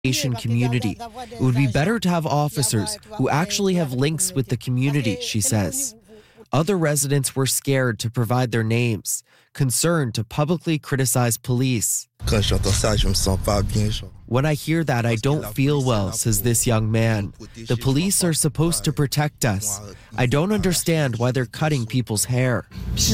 Asian community. It would be better to have officers who actually have links with the community, she says. Other residents were scared to provide their names, concerned to publicly criticize police. When I hear that, I don't feel well, says this young man. The police are supposed to protect us. I don't understand why they're cutting people's hair.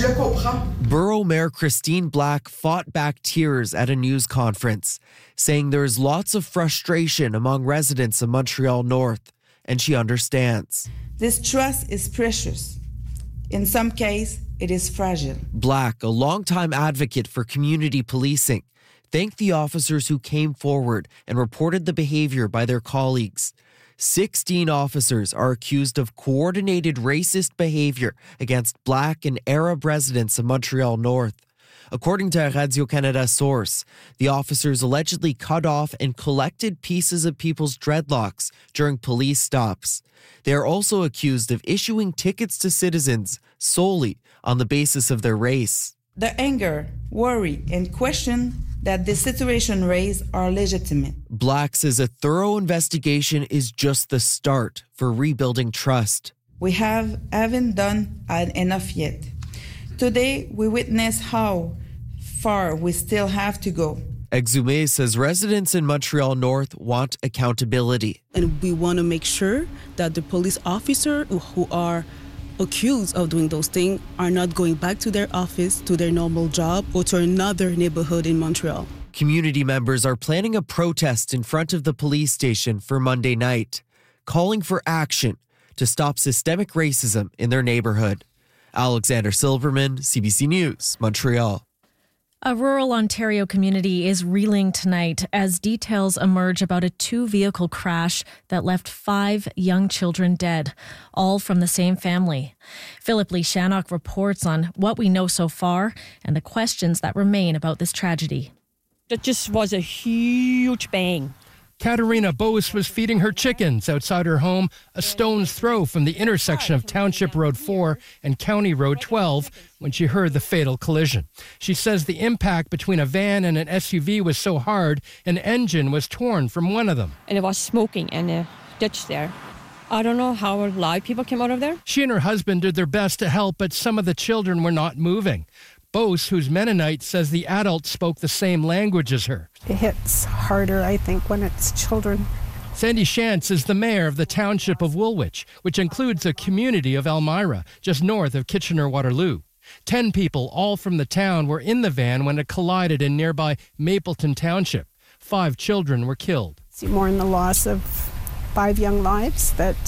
Borough Mayor Christine Black fought back tears at a news conference, saying there is lots of frustration among residents of Montreal North, and she understands. This trust is precious. In some cases, it is fragile. Black, a longtime advocate for community policing, thanked the officers who came forward and reported the behavior by their colleagues. 16 officers are accused of coordinated racist behavior against Black and Arab residents of Montreal North. According to a Radio-Canada source, the officers allegedly cut off and collected pieces of people's dreadlocks during police stops. They are also accused of issuing tickets to citizens solely on the basis of their race. The anger, worry, and question that the situation raised are legitimate. Black says a thorough investigation is just the start for rebuilding trust. We haven't done enough yet. Today, we witness how far we still have to go. Exumé says residents in Montreal North want accountability. And we want to make sure that the police officers who are accused of doing those things are not going back to their office, to their normal job, or to another neighborhood in Montreal. Community members are planning a protest in front of the police station for Monday night, calling for action to stop systemic racism in their neighborhood. Alexander Silverman, CBC News, Montreal. A rural Ontario community is reeling tonight as details emerge about a two-vehicle crash that left 5 young children dead, all from the same family. Philip Lee Shannock reports on what we know so far and the questions that remain about this tragedy. It just was a huge bang. Katerina Bose was feeding her chickens outside her home a stone's throw from the intersection of Township Road 4 and County Road 12 when she heard the fatal collision. She says the impact between a van and an SUV was so hard an engine was torn from one of them. And it was smoking in a ditch there. I don't know how alive people came out of there. She and her husband did their best to help, but some of the children were not moving. Bose, who's Mennonite, says the adults spoke the same language as her. It hits harder, I think, when it's children. Sandy Shantz is the mayor of the township of Woolwich, which includes a community of Elmira, just north of Kitchener-Waterloo. 10 people, all from the town, were in the van when it collided in nearby Mapleton Township. 5 children were killed. See more in the loss of 5 young lives that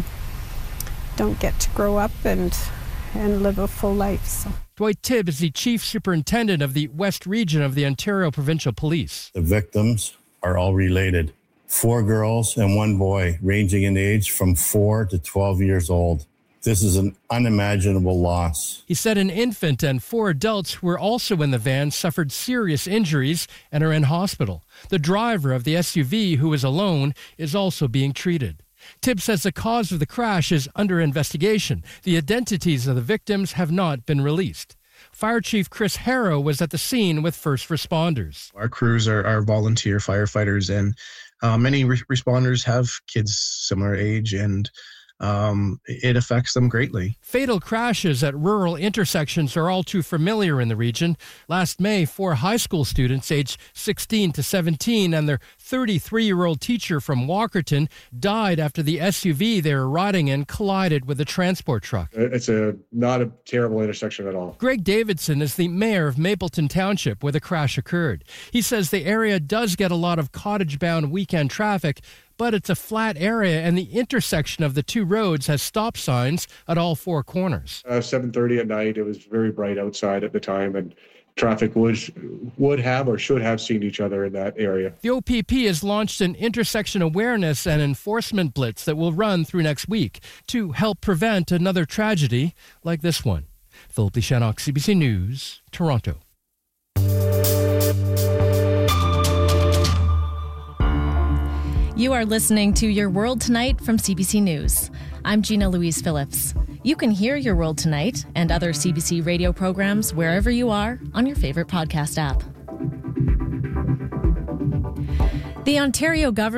don't get to grow up and live a full life. So. Dwight Tibb is the chief superintendent of the West Region of the Ontario Provincial Police. The victims are all related. 4 girls and 1 boy, ranging in age from 4 to 12 years old. This is an unimaginable loss. He said an infant and 4 adults who were also in the van suffered serious injuries and are in hospital. The driver of the SUV, who is alone, is also being treated. Tibb says the cause of the crash is under investigation. The identities of the victims have not been released. Fire Chief Chris Harrow was at the scene with first responders. Our crews are volunteer firefighters, and many responders have kids similar age, and it affects them greatly. Fatal crashes at rural intersections are all too familiar in the region. Last May, 4 high school students aged 16 to 17 and their 33-year-old teacher from Walkerton died after the SUV they were riding in collided with a transport truck. It's not a terrible intersection at all. Greg Davidson is the mayor of Mapleton Township where the crash occurred. He says the area does get a lot of cottage-bound weekend traffic, but it's a flat area and the intersection of the 2 roads has stop signs at all 4 corners. 7:30 at night, it was very bright outside at the time, and traffic would have or should have seen each other in that area. The OPP has launched an intersection awareness and enforcement blitz that will run through next week to help prevent another tragedy like this one. Philip Lee Shannock, CBC News, Toronto. You are listening to Your World Tonight from CBC News. I'm Gina Louise Phillips. You can hear Your World Tonight and other CBC radio programs wherever you are on your favorite podcast app. The Ontario government